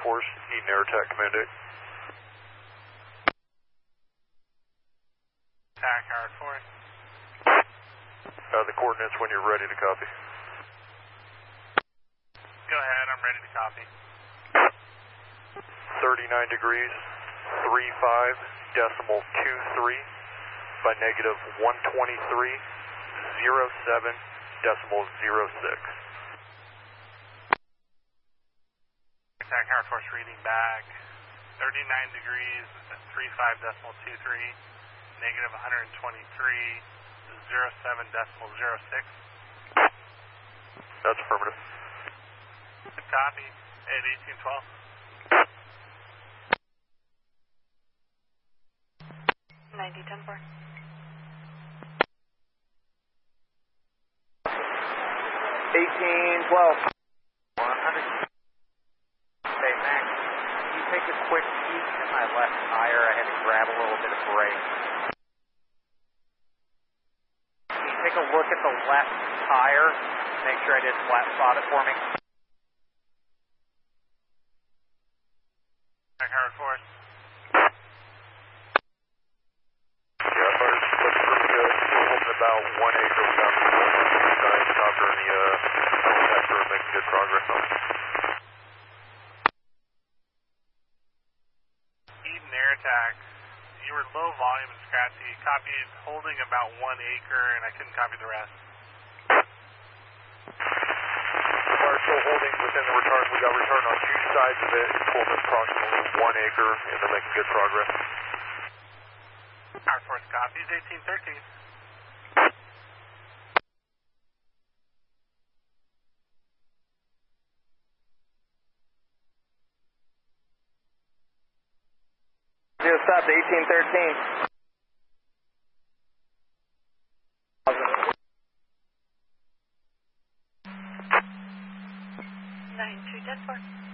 Force, Eden Air Attack Command 8. Attack Howard Force. The coordinates when you're ready to copy. Go ahead, I'm ready to copy. 39 degrees, 35.23 by negative 123.07.06. Attack Howard Force reading back. 39 degrees, 35.23, negative 123.07.06. That's affirmative. Good copy. At 1812. 90-10-4. 1812. 100. Hey, Max, can you take a quick peek at my left tire? I had to grab a little bit of brake. Can you take a look at the left tire? Make sure I didn't flat spot it for me. Attack Howard Force. Looks pretty good. We're holding about 1 acre without the copter and the helicopter are making good progress on it. Eden Air Attack. You were low volume and scratchy. Copied holding about 1 acre, and I couldn't copy the rest. We're still holding within the return. We got return on two sides of it. It's holding approximately 1 acre, and they're making good progress. Howard Force copies 1813. Zero stop to 1813. 92-10-4.